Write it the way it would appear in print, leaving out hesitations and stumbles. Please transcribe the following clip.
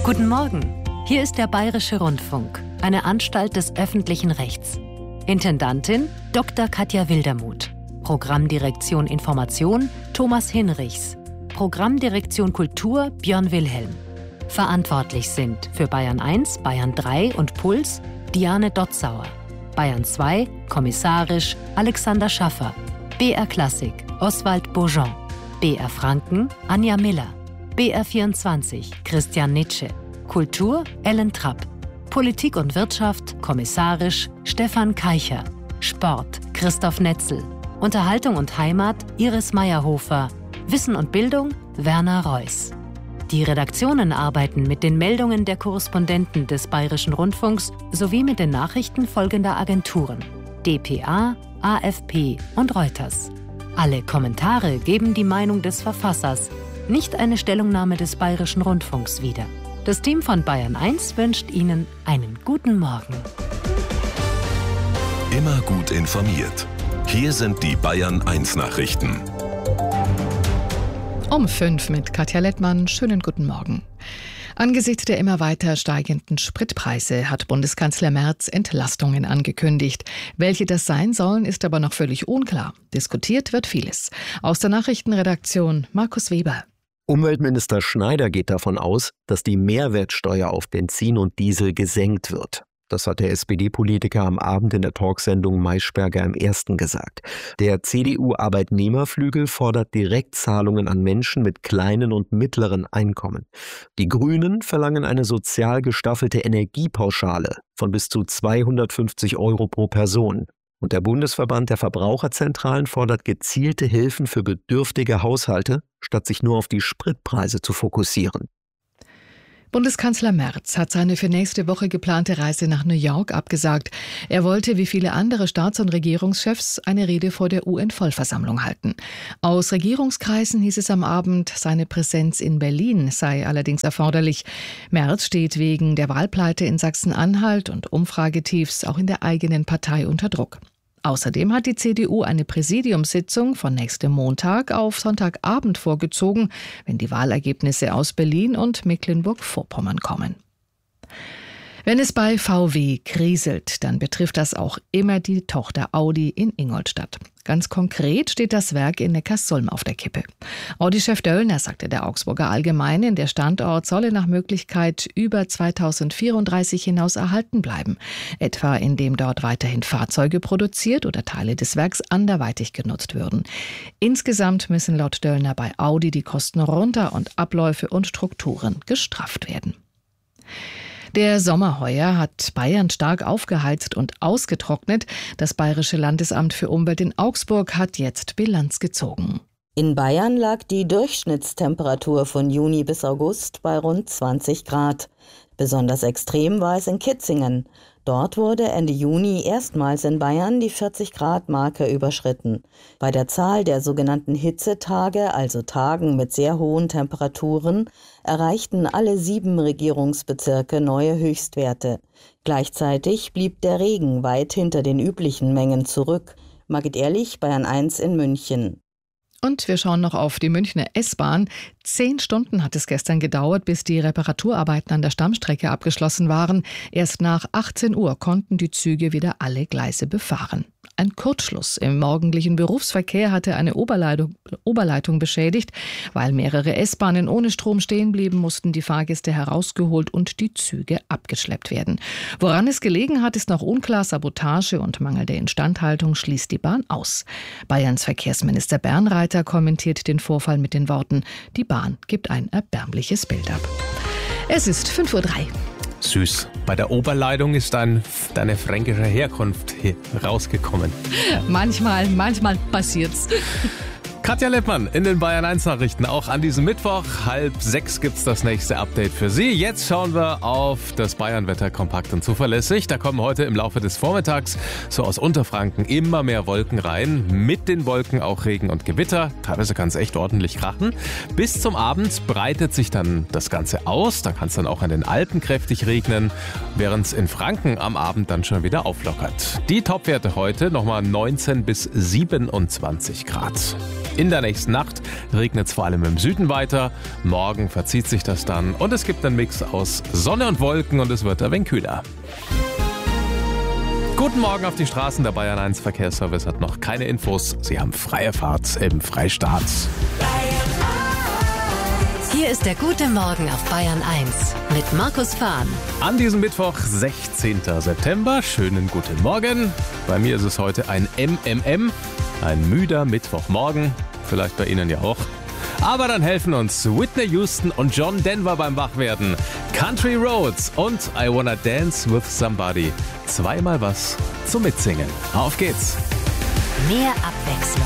Guten Morgen, hier ist der Bayerische Rundfunk, eine Anstalt des öffentlichen Rechts. Intendantin Dr. Katja Wildermuth. Programmdirektion Information Thomas Hinrichs. Programmdirektion Kultur Björn Wilhelm. Verantwortlich sind für Bayern 1, Bayern 3 und Puls Diane Dotzauer. Bayern 2, kommissarisch Alexander Schaffer. BR Klassik Oswald Bourgeon. BR Franken Anja Miller. BR24 Christian Nitsche. Kultur Ellen Trapp. Politik und Wirtschaft kommissarisch Stefan Keicher. Sport Christoph Netzel. Unterhaltung und Heimat Iris Meyerhofer. Wissen und Bildung Werner Reuss. Die Redaktionen arbeiten mit den Meldungen der Korrespondenten des Bayerischen Rundfunks sowie mit den Nachrichten folgender Agenturen: dpa, AFP und Reuters. Alle Kommentare geben die Meinung des Verfassers, nicht eine Stellungnahme des Bayerischen Rundfunks wieder. Das Team von Bayern 1 wünscht Ihnen einen guten Morgen. Immer gut informiert. Hier sind die Bayern 1 Nachrichten. Um 5 mit Katja Lettmann. Schönen guten Morgen. Angesichts der immer weiter steigenden Spritpreise hat Bundeskanzler Merz Entlastungen angekündigt. Welche das sein sollen, ist aber noch völlig unklar. Diskutiert wird vieles. Aus der Nachrichtenredaktion Markus Weber. Umweltminister Schneider geht davon aus, dass die Mehrwertsteuer auf Benzin und Diesel gesenkt wird. Das hat der SPD-Politiker am Abend in der Talksendung Maischberger im Ersten gesagt. Der CDU-Arbeitnehmerflügel fordert Direktzahlungen an Menschen mit kleinen und mittleren Einkommen. Die Grünen verlangen eine sozial gestaffelte Energiepauschale von bis zu 250 € pro Person. Und der Bundesverband der Verbraucherzentralen fordert gezielte Hilfen für bedürftige Haushalte, statt sich nur auf die Spritpreise zu fokussieren. Bundeskanzler Merz hat seine für nächste Woche geplante Reise nach New York abgesagt. Er wollte, wie viele andere Staats- und Regierungschefs, eine Rede vor der UN-Vollversammlung halten. Aus Regierungskreisen hieß es am Abend, seine Präsenz in Berlin sei allerdings erforderlich. Merz steht wegen der Wahlpleite in Sachsen-Anhalt und Umfragetiefs auch in der eigenen Partei unter Druck. Außerdem hat die CDU eine Präsidiumssitzung von nächstem Montag auf Sonntagabend vorgezogen, wenn die Wahlergebnisse aus Berlin und Mecklenburg-Vorpommern kommen. Wenn es bei VW kriselt, dann betrifft das auch immer die Tochter Audi in Ingolstadt. Ganz konkret steht das Werk in Neckarsulm auf der Kippe. Audi-Chef Döllner sagte der Augsburger Allgemeinen, der Standort solle nach Möglichkeit über 2034 hinaus erhalten bleiben. Etwa indem dort weiterhin Fahrzeuge produziert oder Teile des Werks anderweitig genutzt würden. Insgesamt müssen laut Döllner bei Audi die Kosten runter und Abläufe und Strukturen gestrafft werden. Der Sommer heuer hat Bayern stark aufgeheizt und ausgetrocknet. Das Bayerische Landesamt für Umwelt in Augsburg hat jetzt Bilanz gezogen. In Bayern lag die Durchschnittstemperatur von Juni bis August bei rund 20 Grad. Besonders extrem war es in Kitzingen. Dort wurde Ende Juni erstmals in Bayern die 40-Grad-Marke überschritten. Bei der Zahl der sogenannten Hitzetage, also Tagen mit sehr hohen Temperaturen, erreichten alle 7 Regierungsbezirke neue Höchstwerte. Gleichzeitig blieb der Regen weit hinter den üblichen Mengen zurück. Margit Ehrlich, Bayern 1 in München. Und wir schauen noch auf die Münchner S-Bahn. 10 Stunden hat es gestern gedauert, bis die Reparaturarbeiten an der Stammstrecke abgeschlossen waren. Erst nach 18 Uhr konnten die Züge wieder alle Gleise befahren. Ein Kurzschluss im morgendlichen Berufsverkehr hatte eine Oberleitung beschädigt. Weil mehrere S-Bahnen ohne Strom stehen blieben, mussten die Fahrgäste herausgeholt und die Züge abgeschleppt werden. Woran es gelegen hat, ist noch unklar. Sabotage und mangelnde Instandhaltung schließt die Bahn aus. Bayerns Verkehrsminister Bernreiter kommentiert den Vorfall mit den Worten: Die Bahn gibt ein erbärmliches Bild ab. Es ist 5:03 Uhr. Süß. Bei der Oberleitung ist deine fränkische Herkunft hier rausgekommen. Manchmal passiert's. Katja Lettmann in den Bayern 1 Nachrichten. Auch an diesem Mittwoch 5:30 gibt's das nächste Update für Sie. Jetzt schauen wir auf das Bayern-Wetter kompakt und zuverlässig. Da kommen heute im Laufe des Vormittags so aus Unterfranken immer mehr Wolken rein. Mit den Wolken auch Regen und Gewitter. Teilweise kann es echt ordentlich krachen. Bis zum Abend breitet sich dann das Ganze aus. Da kann es dann auch an den Alpen kräftig regnen, während es in Franken am Abend dann schon wieder auflockert. Die Topwerte heute nochmal 19 bis 27 Grad. In der nächsten Nacht regnet es vor allem im Süden weiter. Morgen verzieht sich das dann und es gibt einen Mix aus Sonne und Wolken und es wird ein wenig kühler. Guten Morgen auf die Straßen. Der Bayern 1 Verkehrsservice hat noch keine Infos. Sie haben freie Fahrt im Freistaat. Hier ist der gute Morgen auf Bayern 1 mit Markus Fahn. An diesem Mittwoch, 16. September. Schönen guten Morgen. Bei mir ist es heute ein MMM, ein müder Mittwochmorgen. Vielleicht bei Ihnen ja auch. Aber dann helfen uns Whitney Houston und John Denver beim Wachwerden. Country Roads und I Wanna Dance with Somebody. Zweimal was zum Mitsingen. Auf geht's. Mehr Abwechslung